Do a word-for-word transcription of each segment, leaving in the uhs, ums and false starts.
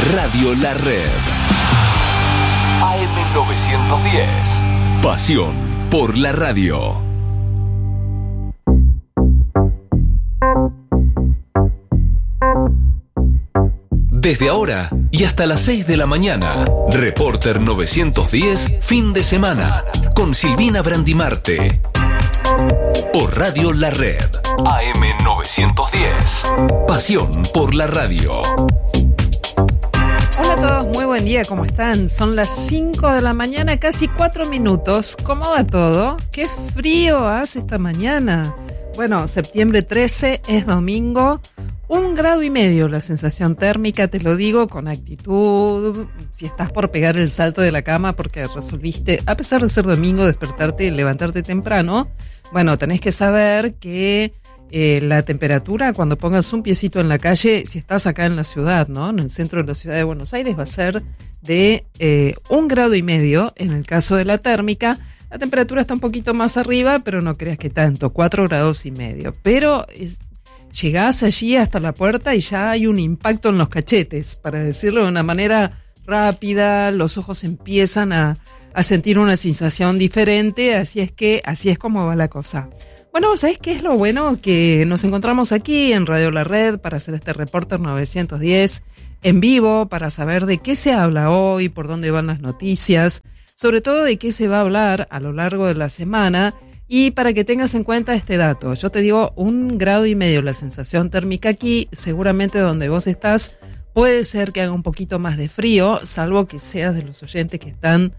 Radio La Red. A M novecientos diez. Pasión por la radio. Desde ahora y hasta las seis de la mañana, Reporter novecientos diez, fin de semana, con Silvina Brandimarte. Por Radio La Red, A M novecientos diez. Pasión por la radio. Hola a todos, muy buen día, ¿cómo están? Son las cinco de la mañana, casi cuatro minutos. ¿Cómo va todo? ¡Qué frío hace esta mañana! Bueno, septiembre trece es domingo. Un grado y medio la sensación térmica, te lo digo con actitud. Si estás por pegar el salto de la cama porque resolviste, a pesar de ser domingo, despertarte y levantarte temprano, bueno, tenés que saber que eh, la temperatura cuando pongas un piecito en la calle, si estás acá en la ciudad, ¿no? En el centro de la ciudad de Buenos Aires, va a ser de eh, un grado y medio en el caso de la térmica. La temperatura está un poquito más arriba, pero no creas que tanto, cuatro grados y medio. Pero es... llegás allí hasta la puerta y ya hay un impacto en los cachetes, para decirlo de una manera rápida, los ojos empiezan a, a sentir una sensación diferente, así es que así es como va la cosa. Bueno, ¿sabés qué es lo bueno? Que nos encontramos aquí en Radio La Red para hacer este Reporter novecientos diez en vivo, para saber de qué se habla hoy, por dónde van las noticias, sobre todo de qué se va a hablar a lo largo de la semana. Y para que tengas en cuenta este dato, yo te digo un grado y medio la sensación térmica aquí, seguramente donde vos estás puede ser que haga un poquito más de frío, salvo que seas de los oyentes que están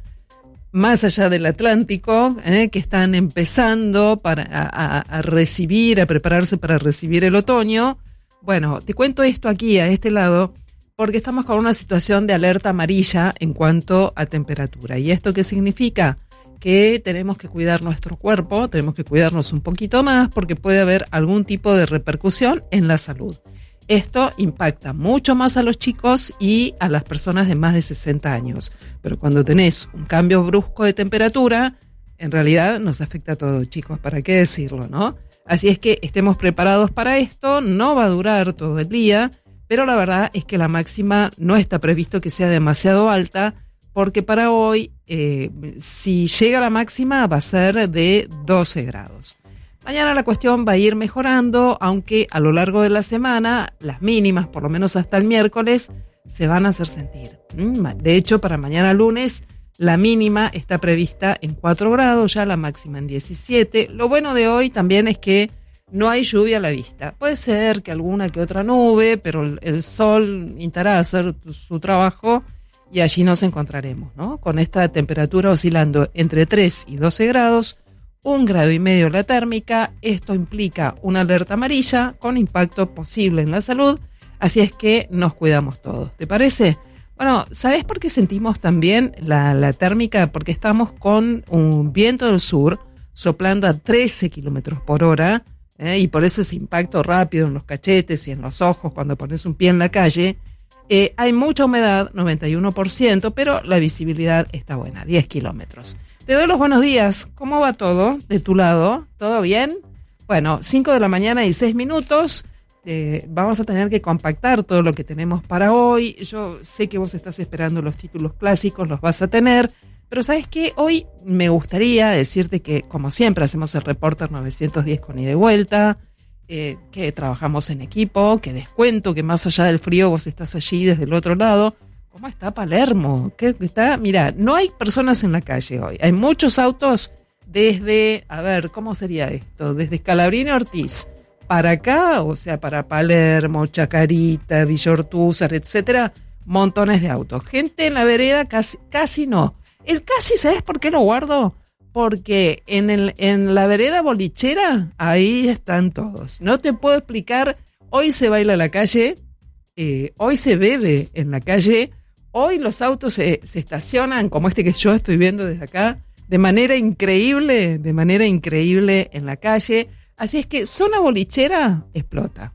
más allá del Atlántico, eh, que están empezando para, a, a recibir, a prepararse para recibir el otoño. Bueno, te cuento esto aquí, a este lado, porque estamos con una situación de alerta amarilla en cuanto a temperatura. ¿Y esto qué significa? Que tenemos que cuidar nuestro cuerpo, tenemos que cuidarnos un poquito más porque puede haber algún tipo de repercusión en la salud. Esto impacta mucho más a los chicos y a las personas de más de sesenta años. Pero cuando tenés un cambio brusco de temperatura, en realidad nos afecta a todos, chicos, ¿para qué decirlo, no? Así es que estemos preparados para esto, no va a durar todo el día, pero la verdad es que la máxima no está previsto que sea demasiado alta, porque para hoy, eh, si llega la máxima, va a ser de doce grados. Mañana la cuestión va a ir mejorando, aunque a lo largo de la semana, las mínimas, por lo menos hasta el miércoles, se van a hacer sentir. De hecho, para mañana lunes, la mínima está prevista en cuatro grados, ya la máxima en diecisiete. Lo bueno de hoy también es que no hay lluvia a la vista. Puede ser que alguna que otra nube, pero el sol intentará hacer su trabajo. Y allí nos encontraremos, ¿no? Con esta temperatura oscilando entre tres y doce grados, un grado y medio la térmica. Esto implica una alerta amarilla con impacto posible en la salud, así es que nos cuidamos todos. ¿Te parece? Bueno, ¿sabés por qué sentimos también la, la térmica? Porque estamos con un viento del sur soplando a trece kilómetros por hora, ¿eh? Y por eso ese impacto rápido en los cachetes y en los ojos cuando pones un pie en la calle. Eh, hay mucha humedad, noventa y uno por ciento, pero la visibilidad está buena, diez kilómetros. Te doy los buenos días. ¿Cómo va todo de tu lado? ¿Todo bien? Bueno, cinco de la mañana y seis minutos. Eh, vamos a tener que compactar todo lo que tenemos para hoy. Yo sé que vos estás esperando los títulos clásicos, los vas a tener. Pero ¿sabes qué? Hoy me gustaría decirte que, como siempre, hacemos el Reporter novecientos diez con ida y vuelta. Eh, que trabajamos en equipo, que descuento que más allá del frío vos estás allí desde el otro lado. ¿Cómo está Palermo? ¿Qué está? Mira, no hay personas en la calle hoy. Hay muchos autos desde, a ver, ¿cómo sería esto? Desde Scalabrini Ortiz para acá, o sea, para Palermo, Chacarita, Villa Ortúzar, etcétera, montones de autos. Gente en la vereda casi, casi no. El casi, ¿sabes por qué lo guardo? Porque en, el, en la vereda bolichera, ahí están todos. No te puedo explicar, hoy se baila en la calle, eh, hoy se bebe en la calle, hoy los autos se, se estacionan, como este que yo estoy viendo desde acá, de manera increíble, de manera increíble en la calle. Así es que zona bolichera explota.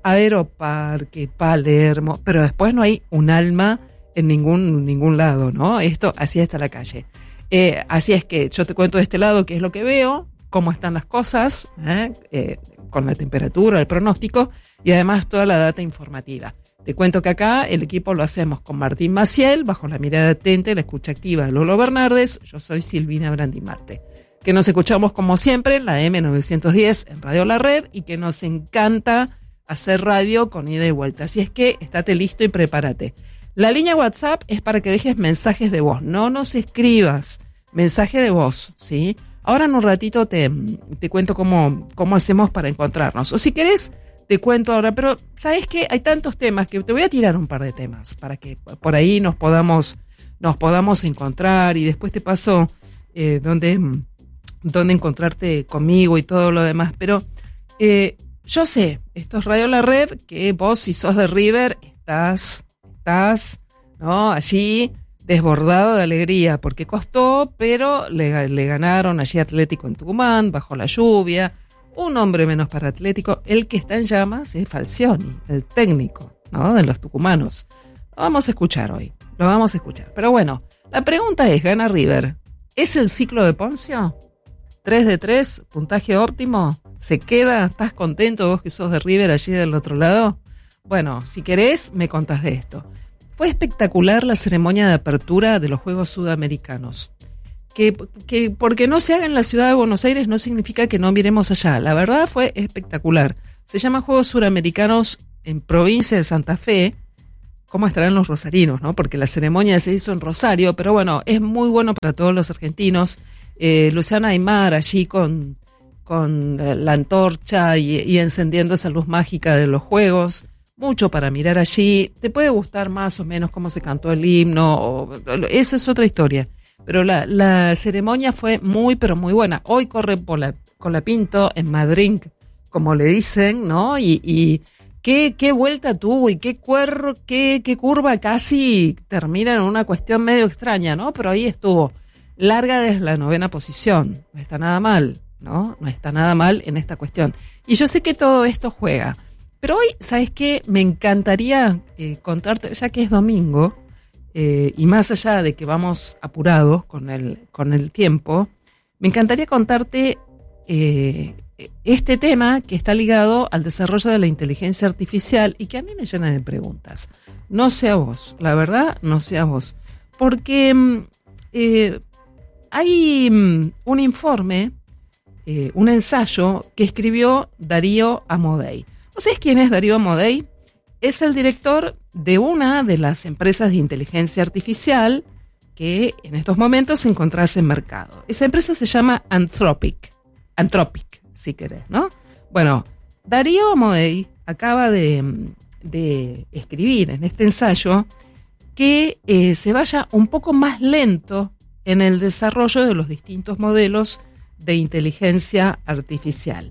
Aeroparque, Palermo, pero después no hay un alma en ningún, ningún lado, ¿no? Esto, así está la calle. Eh, así es que yo te cuento de este lado qué es lo que veo, cómo están las cosas, ¿eh? Eh, con la temperatura, el pronóstico y además toda la data informativa. Te cuento que acá el equipo lo hacemos con Martín Maciel, bajo la mirada atenta y la escucha activa de Lolo Bernardes. Yo soy Silvina Brandimarte. Que nos escuchamos como siempre en la eme novecientos diez en Radio La Red y que nos encanta hacer radio con ida y vuelta. Así es que estate listo y prepárate. La línea WhatsApp es para que dejes mensajes de voz. No nos escribas. Mensaje de voz, ¿sí? Ahora en un ratito te, te cuento cómo, cómo hacemos para encontrarnos. O si querés, te cuento ahora. Pero, ¿sabes qué? Hay tantos temas que te voy a tirar un par de temas para que por ahí nos podamos, nos podamos encontrar. Y después te paso eh, dónde, dónde encontrarte conmigo y todo lo demás. Pero eh, yo sé, esto es Radio La Red, que vos, si sos de River, estás... Estás, ¿no? Allí desbordado de alegría porque costó, pero le, le ganaron allí Atlético en Tucumán, bajo la lluvia. Un hombre menos para Atlético. El que está en llamas es Falcioni, el técnico, ¿no? De los tucumanos. Lo vamos a escuchar hoy, lo vamos a escuchar. Pero bueno, la pregunta es, ¿gana River? ¿Es el ciclo de Poncio? ¿tres de tres? ¿Puntaje óptimo? ¿Se queda? ¿Estás contento vos que sos de River allí del otro lado? Bueno, si querés, me contás de esto. Fue espectacular la ceremonia de apertura de los Juegos Sudamericanos. Que, que porque no se haga en la ciudad de Buenos Aires no significa que no miremos allá. La verdad fue espectacular. Se llama Juegos Suramericanos en provincia de Santa Fe. ¿Cómo estarán los rosarinos, no? Porque la ceremonia se hizo en Rosario, pero bueno, es muy bueno para todos los argentinos. Eh, Luciana Aymar allí con, con la antorcha y, y encendiendo esa luz mágica de los Juegos. Mucho para mirar allí. Te puede gustar más o menos cómo se cantó el himno, o, eso es otra historia. Pero la, la ceremonia fue muy, pero muy buena. Hoy corre por la, con la Pinto en Madrid, como le dicen, ¿no? Y, y qué, qué vuelta tuvo y qué, cuer, qué, qué curva casi termina en una cuestión medio extraña, ¿no? Pero ahí estuvo. Larga desde la novena posición. No está nada mal, ¿no? No está nada mal en esta cuestión. Y yo sé que todo esto juega. Pero hoy, ¿sabes qué? Me encantaría eh, contarte, ya que es domingo, eh, y más allá de que vamos apurados con el, con el tiempo, me encantaría contarte eh, este tema que está ligado al desarrollo de la inteligencia artificial y que a mí me llena de preguntas. No sé a vos, la verdad, no sé a vos. Porque eh, hay un informe, eh, un ensayo que escribió Darío Amodei. ¿Sabes quién es Darío Amodei? Es el director de una de las empresas de inteligencia artificial que en estos momentos se encontrase en mercado. Esa empresa se llama Anthropic. Anthropic, si querés, ¿no? Bueno, Darío Amodei acaba de, de escribir en este ensayo que eh, se vaya un poco más lento en el desarrollo de los distintos modelos de inteligencia artificial.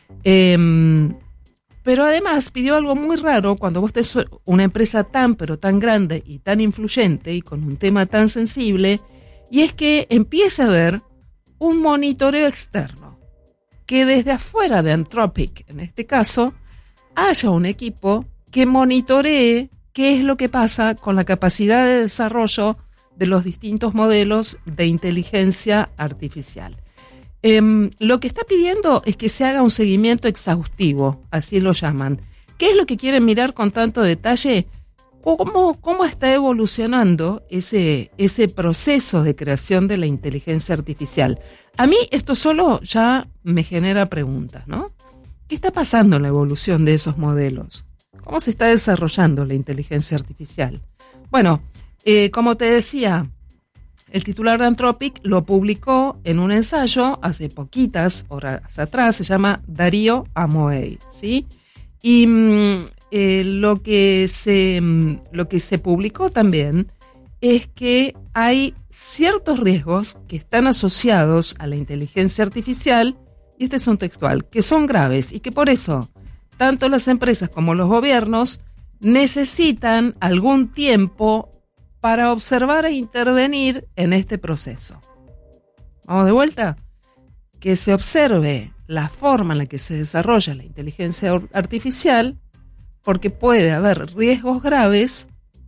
Eh, Pero además pidió algo muy raro cuando vos tenés una empresa tan pero tan grande y tan influyente y con un tema tan sensible, y es que empieza a haber un monitoreo externo, que desde afuera de Anthropic, en este caso, haya un equipo que monitoree qué es lo que pasa con la capacidad de desarrollo de los distintos modelos de inteligencia artificial. Eh, lo que está pidiendo es que se haga un seguimiento exhaustivo, así lo llaman. ¿Qué es lo que quieren mirar con tanto detalle? ¿Cómo, cómo está evolucionando ese, ese proceso de creación de la inteligencia artificial? A mí esto solo ya me genera preguntas, ¿no? ¿Qué está pasando en la evolución de esos modelos? ¿Cómo se está desarrollando la inteligencia artificial? Bueno, eh, como te decía, el titular de Anthropic lo publicó en un ensayo hace poquitas horas atrás, se llama Darío Amodei, ¿sí? Y eh, lo, que se, lo que se publicó también es que hay ciertos riesgos que están asociados a la inteligencia artificial, y este es un textual, que son graves y que por eso tanto las empresas como los gobiernos necesitan algún tiempo para observar e intervenir en este proceso. Vamos de vuelta. Que se observe la forma en la que se desarrolla la inteligencia artificial, porque puede haber riesgos graves.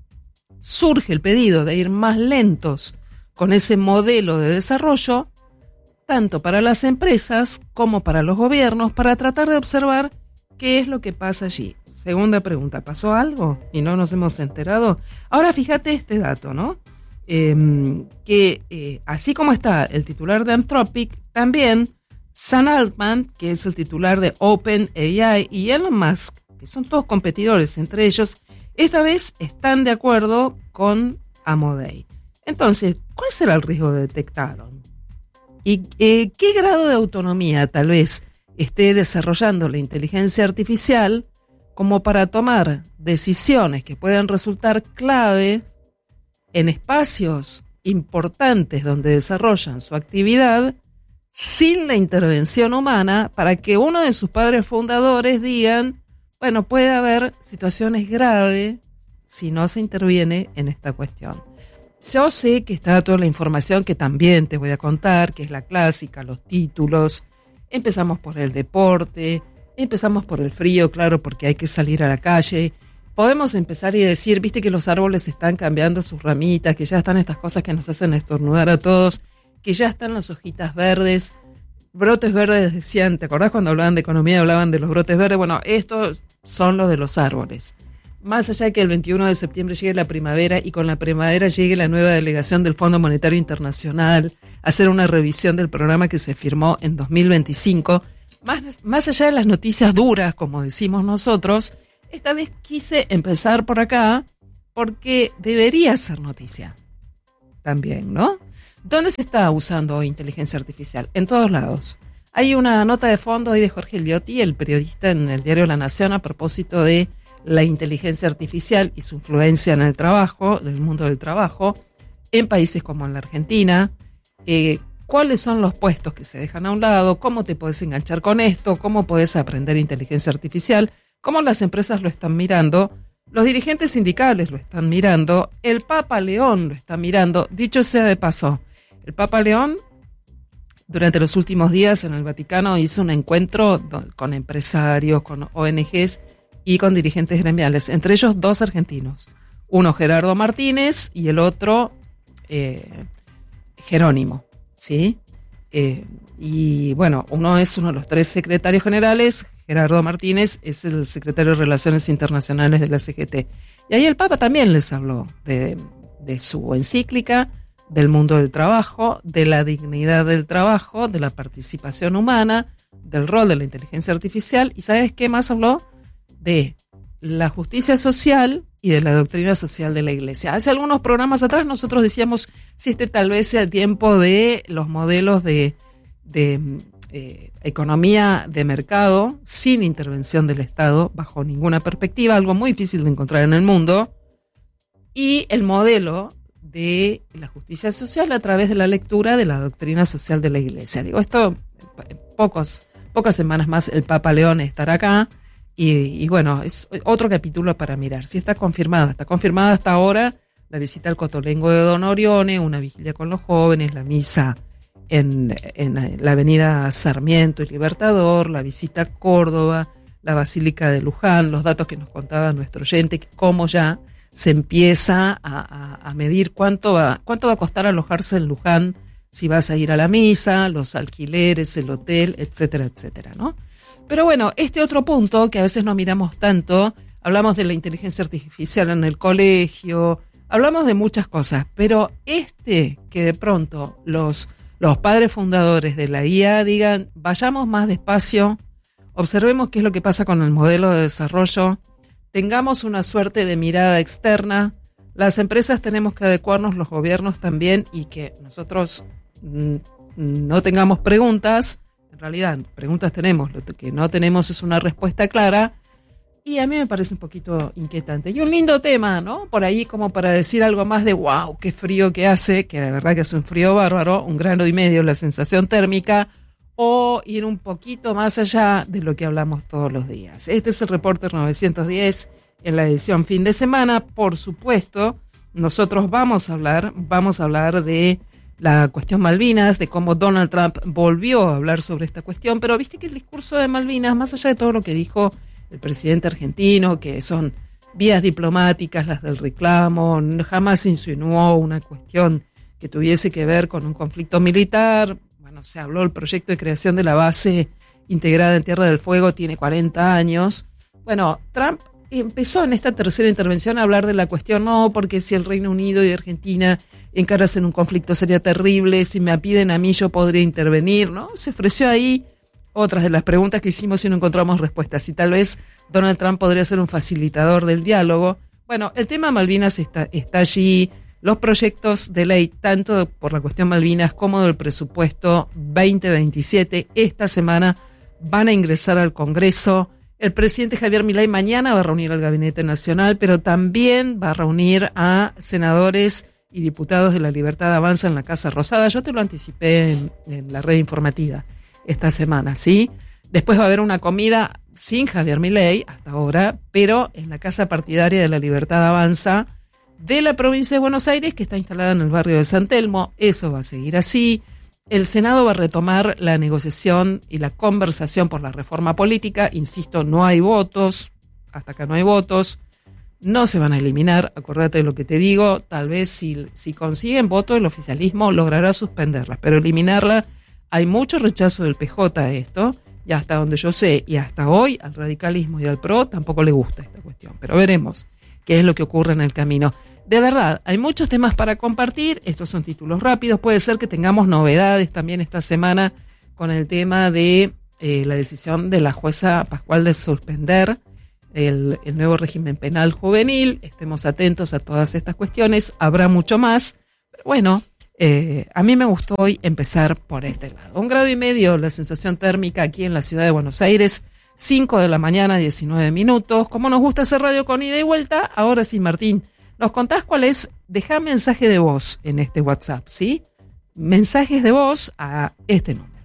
Surge el pedido de ir más lentos con ese modelo de desarrollo, tanto para las empresas como para los gobiernos, para tratar de observar qué es lo que pasa allí. Segunda pregunta, ¿pasó algo y no nos hemos enterado? Ahora fíjate este dato, ¿no? Eh, que eh, así como está el titular de Anthropic, también Sam Altman, que es el titular de OpenAI, y Elon Musk, que son todos competidores entre ellos, esta vez están de acuerdo con Amodei. Entonces, ¿cuál será el riesgo que detectaron? ¿Y eh, qué grado de autonomía tal vez esté desarrollando la inteligencia artificial como para tomar decisiones que puedan resultar clave en espacios importantes donde desarrollan su actividad sin la intervención humana, para que uno de sus padres fundadores digan, bueno, puede haber situaciones graves si no se interviene en esta cuestión? Yo sé que está toda la información que también te voy a contar, que es la clásica, los títulos. Empezamos por el deporte, empezamos por el frío, claro, porque hay que salir a la calle. Podemos empezar y decir, viste que los árboles están cambiando sus ramitas, que ya están estas cosas que nos hacen estornudar a todos, que ya están las hojitas verdes, brotes verdes, decían, ¿te acordás cuando hablaban de economía, hablaban de los brotes verdes? Bueno, estos son los de los árboles. Más allá de que el veintiuno de septiembre llegue la primavera y con la primavera llegue la nueva delegación del Fondo Monetario Internacional a hacer una revisión del programa que se firmó en dos mil veinticinco, más, más allá de las noticias duras, como decimos nosotros, esta vez quise empezar por acá porque debería ser noticia también, ¿no? ¿Dónde se está usando hoy inteligencia artificial? En todos lados. Hay una nota de fondo hoy de Jorge Liotti, el periodista en el diario La Nación, a propósito de la inteligencia artificial y su influencia en el trabajo, en el mundo del trabajo, en países como en la Argentina. Eh, ¿Cuáles son los puestos que se dejan a un lado? ¿Cómo te puedes enganchar con esto? ¿Cómo puedes aprender inteligencia artificial? ¿Cómo las empresas lo están mirando? Los dirigentes sindicales lo están mirando. El Papa León lo está mirando. Dicho sea de paso, el Papa León, durante los últimos días en el Vaticano, hizo un encuentro con empresarios, con O N Ges y con dirigentes gremiales, entre ellos dos argentinos. Uno Gerardo Martínez y el otro eh, Jerónimo, ¿sí? Eh, y bueno, uno es uno de los tres secretarios generales, Gerardo Martínez es el secretario de Relaciones Internacionales de la C G T. Y ahí el Papa también les habló de, de su encíclica, del mundo del trabajo, de la dignidad del trabajo, de la participación humana, del rol de la inteligencia artificial. ¿Y sabes qué más habló? De la justicia social y de la doctrina social de la Iglesia. Hace algunos programas atrás nosotros decíamos si este tal vez sea el tiempo de los modelos de, de eh, economía de mercado sin intervención del Estado bajo ninguna perspectiva, algo muy difícil de encontrar en el mundo, y el modelo de la justicia social a través de la lectura de la doctrina social de la Iglesia. Digo, esto, pocos, pocas semanas más el Papa León estará acá. Y, y bueno, es otro capítulo para mirar. Si está confirmada, está confirmada hasta ahora la visita al Cotolengo de Don Orione, una vigilia con los jóvenes, la misa en, en la avenida Sarmiento y Libertador, la visita a Córdoba, la Basílica de Luján, los datos que nos contaba nuestro oyente, cómo ya se empieza a, a, a medir cuánto va, cuánto va a costar alojarse en Luján si vas a ir a la misa, los alquileres, el hotel, etcétera, etcétera, ¿no? Pero bueno, este otro punto que a veces no miramos tanto, hablamos de la inteligencia artificial en el colegio, hablamos de muchas cosas, pero este que de pronto los, los padres fundadores de la I A digan, vayamos más despacio, observemos qué es lo que pasa con el modelo de desarrollo, tengamos una suerte de mirada externa, las empresas tenemos que adecuarnos, los gobiernos también, y que nosotros mm, no tengamos preguntas. En realidad, preguntas tenemos, lo que no tenemos es una respuesta clara, y a mí me parece un poquito inquietante. Y un lindo tema, ¿no? Por ahí como para decir algo más de wow, qué frío que hace, que la verdad que hace un frío bárbaro, un grado y medio la sensación térmica, o ir un poquito más allá de lo que hablamos todos los días. Este es el Reporter novecientos diez en la edición fin de semana. Por supuesto, nosotros vamos a hablar, vamos a hablar de la cuestión Malvinas, de cómo Donald Trump volvió a hablar sobre esta cuestión, pero viste que el discurso de Malvinas, más allá de todo lo que dijo el presidente argentino, que son vías diplomáticas las del reclamo, jamás insinuó una cuestión que tuviese que ver con un conflicto militar. Bueno, se habló del proyecto de creación de la base integrada en Tierra del Fuego, tiene cuarenta años. Bueno, Trump empezó en esta tercera intervención a hablar de la cuestión, no, porque si el Reino Unido y Argentina encaras en un conflicto sería terrible, si me piden a mí yo podría intervenir, ¿no? Se ofreció ahí otras de las preguntas que hicimos y no encontramos respuestas, y tal vez Donald Trump podría ser un facilitador del diálogo. Bueno, el tema Malvinas está, está allí, los proyectos de ley, tanto por la cuestión Malvinas como del presupuesto veinte veintisiete, esta semana van a ingresar al Congreso. El presidente Javier Milei mañana va a reunir al Gabinete Nacional, pero también va a reunir a senadores y diputados de la Libertad Avanza en la Casa Rosada. Yo te lo anticipé en, en la red informativa esta semana, ¿sí? Después va a haber una comida sin Javier Milei hasta ahora, pero en la Casa Partidaria de la Libertad Avanza de la provincia de Buenos Aires, que está instalada en el barrio de San Telmo. Eso va a seguir así. El Senado va a retomar la negociación y la conversación por la reforma política. Insisto, no hay votos, hasta acá no hay votos, no se van a eliminar, acuérdate de lo que te digo, tal vez si, si consiguen votos el oficialismo logrará suspenderlas, pero eliminarla, hay mucho rechazo del P J a esto, y hasta donde yo sé, y hasta hoy, al radicalismo y al P R O tampoco le gusta esta cuestión, pero veremos qué es lo que ocurre en el camino. De verdad, hay muchos temas para compartir, estos son títulos rápidos, puede ser que tengamos novedades también esta semana con el tema de eh, la decisión de la jueza Pascual de suspender el, el nuevo régimen penal juvenil, estemos atentos a todas estas cuestiones, habrá mucho más, pero bueno, eh, a mí me gustó hoy empezar por este lado. Un grado y medio la sensación térmica aquí en la ciudad de Buenos Aires, cinco de la mañana, diecinueve minutos, como nos gusta hacer radio con ida y vuelta, ahora sí, Martín. ¿Nos contás cuál es? Dejá mensaje de voz en este WhatsApp, ¿sí? Mensajes de voz a este número.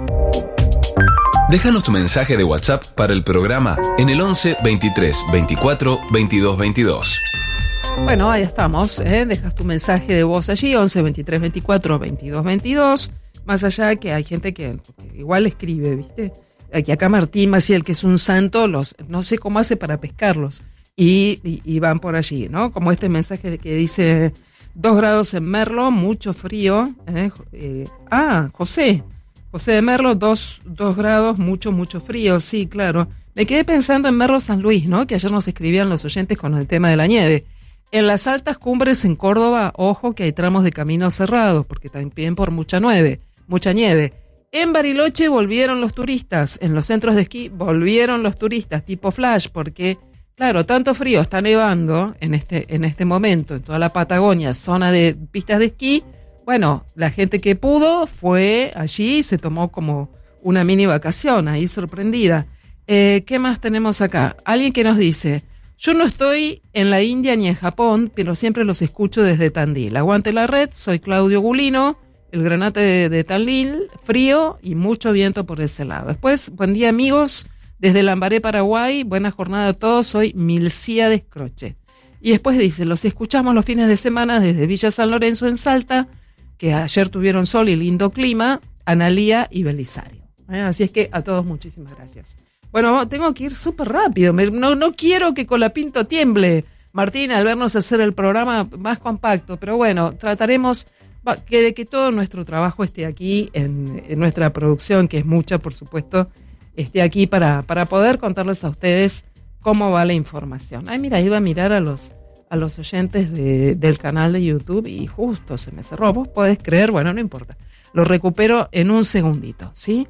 Déjanos tu mensaje de WhatsApp para el programa en el once, veintitrés, veinticuatro, veintidós, veintidós. Bueno, ahí estamos, ¿eh? Dejas tu mensaje de voz allí, once, veintitrés, veinticuatro, veintidós, veintidós. Más allá que hay gente que, que igual escribe, ¿viste? Aquí acá Martín Maciel, que es un santo, los, no sé cómo hace para pescarlos. Y, y, y van por allí, ¿no? Como este mensaje de que dice dos grados en Merlo, mucho frío. ¿eh? Eh, ah, José, José de Merlo, dos, dos grados, mucho, mucho frío, sí, claro. Me quedé pensando en Merlo San Luis, ¿no? Que ayer nos escribían los oyentes con el tema de la nieve. En las altas cumbres en Córdoba, ojo que hay tramos de caminos cerrados, porque también por mucha nieve, mucha nieve. En Bariloche volvieron los turistas, en los centros de esquí volvieron los turistas, tipo flash, porque claro, tanto frío, está nevando en este, en este momento en toda la Patagonia, zona de pistas de esquí. Bueno, la gente que pudo fue allí y se tomó como una mini vacación, ahí sorprendida. Eh, ¿Qué más tenemos acá? Alguien que nos dice, yo no estoy en la India ni en Japón, pero siempre los escucho desde Tandil. Aguante la red, soy Claudio Gulino, el granate de, de Tandil, frío y mucho viento por ese lado. Después, buen día amigos. Desde Lambaré, Paraguay, buena jornada a todos, soy Milcía de Escroche. Y después dice, los escuchamos los fines de semana desde Villa San Lorenzo en Salta, que ayer tuvieron sol y lindo clima, Analía y Belisario. ¿Eh? Así es que a todos muchísimas gracias. Bueno, tengo que ir súper rápido, Me, no, no quiero que Colapinto tiemble, Martín, al vernos hacer el programa más compacto, pero bueno, trataremos que de que todo nuestro trabajo esté aquí en, en nuestra producción, que es mucha, por supuesto, esté aquí para, para poder contarles a ustedes cómo va la información. Ay, mira, iba a mirar a los, a los oyentes de, del canal de YouTube y justo se me cerró. ¿Vos podés creer? Bueno, no importa. Lo recupero en un segundito, ¿sí?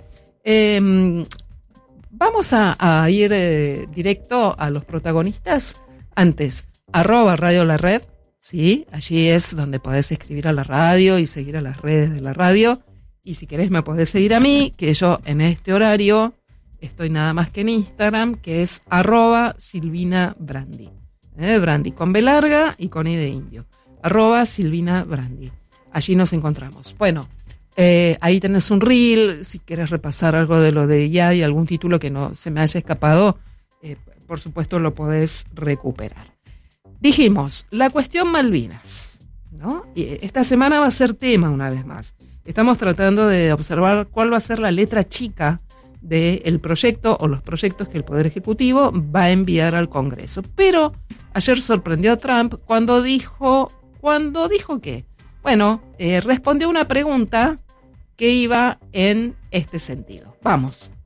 Eh, vamos a, a ir eh, directo a los protagonistas. Antes, arroba Radio La Red, ¿sí? Allí es donde podés escribir a la radio y seguir a las redes de la radio. Y si querés me podés seguir a mí, que yo en este horario estoy nada más que en Instagram, que es arroba Silvina Brandi. ¿Eh? Brandi con B larga y con I de indio. Arroba Silvina Brandi. Allí nos encontramos. Bueno, eh, ahí tenés un reel. Si querés repasar algo de lo de ya y algún título que no se me haya escapado, eh, por supuesto lo podés recuperar. Dijimos, la cuestión Malvinas, ¿no? Y esta semana va a ser tema una vez más. Estamos tratando de observar cuál va a ser la letra chica del proyecto o los proyectos que el Poder Ejecutivo va a enviar al Congreso. Pero ayer sorprendió a Trump cuando dijo, ¿cuándo dijo qué? Bueno, eh, respondió una pregunta que iba en este sentido. Vamos.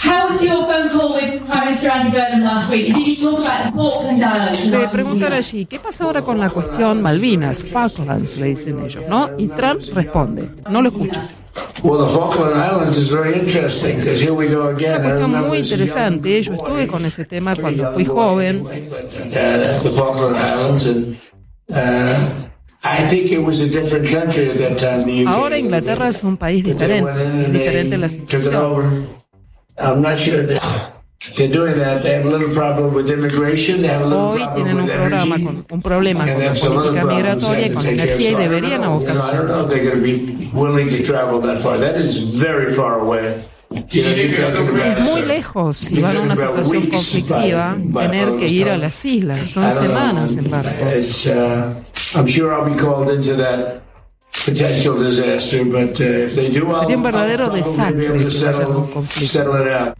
How was your phone call with Prime Minister Andy Burnham last week? Did you talk about the Falkland Islands? Le preguntan allí, ¿qué pasa ahora con la cuestión Malvinas? Falklands, le dicen ellos, ¿no? Y Trump responde, no lo escucha. Well, the Falkland Islands is very interesting, because here we go again. Una cuestión muy interesante. Yo estuve con ese tema cuando fui joven. Uh, the Falkland Islands, and uh, I think it was a different country at that time. The U K. Ahora Inglaterra es un país diferente, es diferente la situación. I'm not sure that they're doing that. They have a little problem with immigration. They have a little Hoy problem tienen un with programa energy. con un problema And con they la have some other política problems they migratoria y have to con take care of. energía y So I don't deberían know, you know, I don't abocarse. know if they're going to be willing to travel that far. That is very far away. You know, you're talking about, Es muy lejos, si van a una situación conflictiva, tener que ir a las islas. Son semanas en barco. It's, uh, I'm sure I'll be called into that potential disaster, but uh, if they do, I'll, Sería un verdadero I'll probably be able to desastre que haya algún settle, conflicto. settle it out.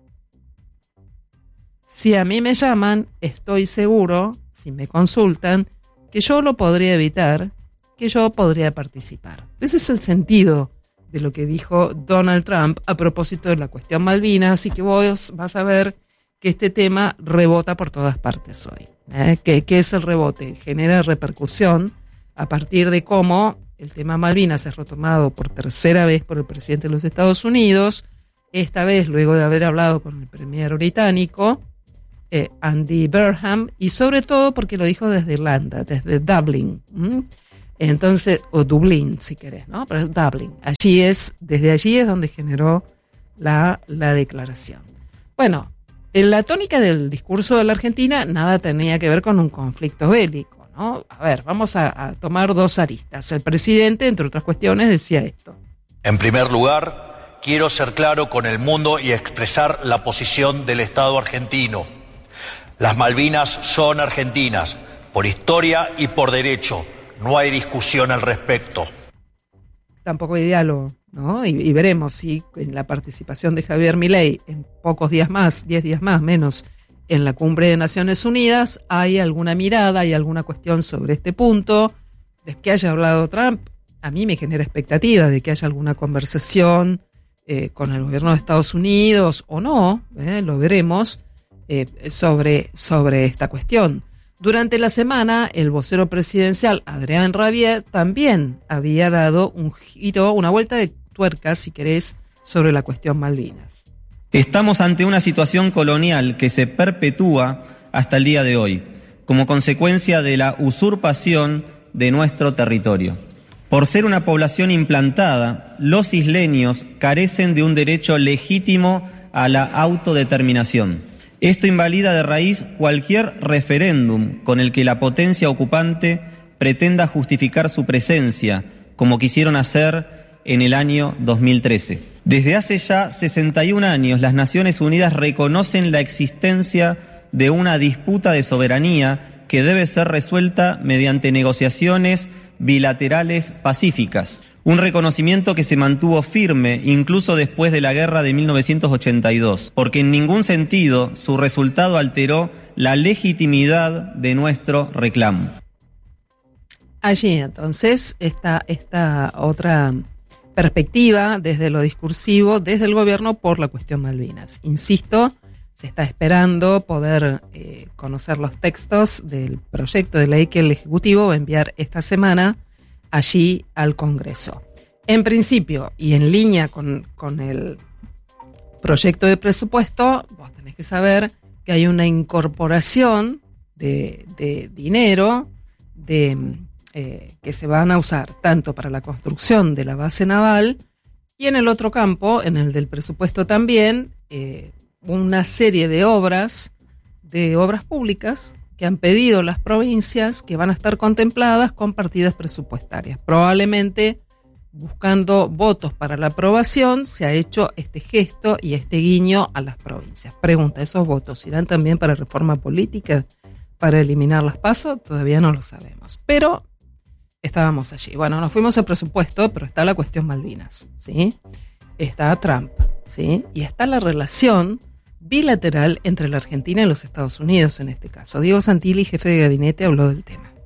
Si a mí me llaman, estoy seguro, si me consultan, que yo lo podría evitar, que yo podría participar. Ese es el sentido de lo que dijo Donald Trump a propósito de la cuestión Malvinas, y que vos vas a ver que este tema rebota por todas partes hoy. ¿eh? ¿Qué, ¿Qué es el rebote? Genera repercusión a partir de cómo el tema Malvinas es retomado por tercera vez por el presidente de los Estados Unidos, esta vez luego de haber hablado con el premier británico, eh, Andy Burnham, y sobre todo porque lo dijo desde Irlanda, desde Dublin. ¿m? Entonces, o Dublín si querés, ¿no? Pero es Dublin. Allí es, desde allí es donde generó la, la declaración. Bueno, en la tónica del discurso de la Argentina nada tenía que ver con un conflicto bélico, ¿no? A ver, vamos a, a tomar dos aristas. El presidente, entre otras cuestiones, decía esto. En primer lugar, quiero ser claro con el mundo y expresar la posición del Estado argentino. Las Malvinas son argentinas, por historia y por derecho. No hay discusión al respecto. Tampoco hay diálogo, ¿no? Y, y veremos si en la participación de Javier Milei en pocos días más, diez días más, menos, en la cumbre de Naciones Unidas, hay alguna mirada, hay alguna cuestión sobre este punto. De que haya hablado Trump, a mí me genera expectativa de que haya alguna conversación eh, con el gobierno de Estados Unidos o no, eh, lo veremos, eh, sobre, sobre esta cuestión. Durante la semana, el vocero presidencial, Adrián Rabier, también había dado un giro, una vuelta de tuerca, si querés, sobre la cuestión Malvinas. Estamos ante una situación colonial que se perpetúa hasta el día de hoy, como consecuencia de la usurpación de nuestro territorio. Por ser una población implantada, los isleños carecen de un derecho legítimo a la autodeterminación. Esto invalida de raíz cualquier referéndum con el que la potencia ocupante pretenda justificar su presencia, como quisieron hacer en el año dos mil trece. Desde hace ya sesenta y un años, las Naciones Unidas reconocen la existencia de una disputa de soberanía que debe ser resuelta mediante negociaciones bilaterales pacíficas. Un reconocimiento que se mantuvo firme incluso después de la guerra de mil novecientos ochenta y dos, porque en ningún sentido su resultado alteró la legitimidad de nuestro reclamo. Allí entonces está esta otra perspectiva desde lo discursivo, desde el gobierno por la cuestión Malvinas. Insisto, se está esperando poder eh, conocer los textos del proyecto de ley que el Ejecutivo va a enviar esta semana allí al Congreso. En principio, y en línea con, con el proyecto de presupuesto, vos tenés que saber que hay una incorporación de, de dinero de, eh, que se van a usar tanto para la construcción de la base naval y en el otro campo, en el del presupuesto también, eh, una serie de obras, de obras públicas que han pedido las provincias que van a estar contempladas con partidas presupuestarias. Probablemente buscando votos para la aprobación se ha hecho este gesto y este guiño a las provincias. Pregunta, ¿esos votos irán también para reforma política? ¿Para eliminar las PASO? Todavía no lo sabemos. Pero estábamos allí. Bueno, nos fuimos al presupuesto, pero está la cuestión Malvinas, ¿sí? Está Trump, ¿sí? Y está la relación bilateral entre la Argentina y los Estados Unidos en este caso. Diego Santilli, jefe de gabinete, habló del tema.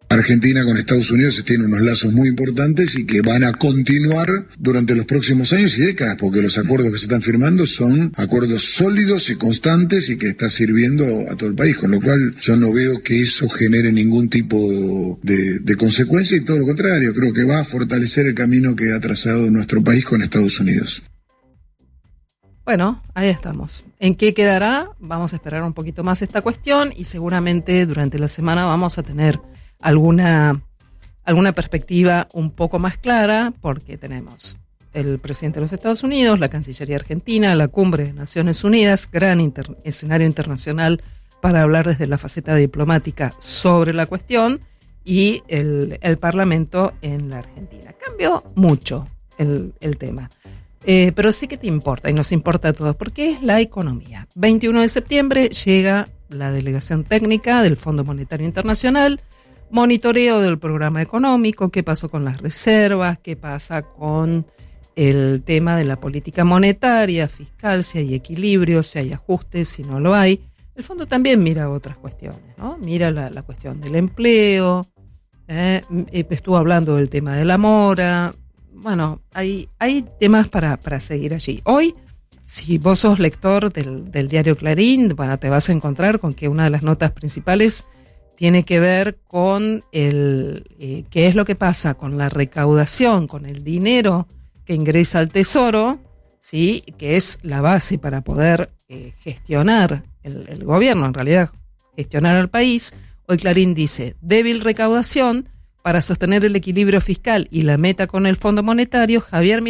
Argentina con Estados Unidos tiene unos lazos muy importantes y que van a continuar durante los próximos años y décadas, porque los acuerdos que se están firmando son acuerdos sólidos y constantes y que está sirviendo a todo el país, con lo cual yo no veo que eso genere ningún tipo de, de consecuencia y todo lo contrario, creo que va a fortalecer el camino que ha trazado nuestro país con Estados Unidos. Bueno, ahí estamos. ¿En qué quedará? Vamos a esperar un poquito más esta cuestión y seguramente durante la semana vamos a tener alguna, alguna perspectiva un poco más clara, porque tenemos el presidente de los Estados Unidos, la Cancillería Argentina, la Cumbre de Naciones Unidas, gran inter- escenario internacional para hablar desde la faceta diplomática sobre la cuestión, y el, el Parlamento en la Argentina. Cambió mucho el, el tema. Eh, pero sí que te importa, y nos importa a todos, porque es la economía. veintiuno de septiembre llega la delegación técnica del Fondo Monetario Internacional, monitoreo del programa económico, qué pasó con las reservas, qué pasa con el tema de la política monetaria, fiscal, si hay equilibrio, si hay ajustes, si no lo hay. El fondo también mira otras cuestiones, ¿no? Mira la, la cuestión del empleo, eh, estuvo hablando del tema de la mora. Bueno, hay, hay temas para, para seguir allí. Hoy, si vos sos lector del, del diario Clarín, bueno, te vas a encontrar con que una de las notas principales tiene que ver con el eh, qué es lo que pasa con la recaudación, con el dinero que ingresa al Tesoro, ¿sí? Que es la base para poder eh, gestionar el, el gobierno, en realidad gestionar al país. Hoy Clarín dice, débil recaudación para sostener el equilibrio fiscal y la meta con el Fondo Monetario. Javier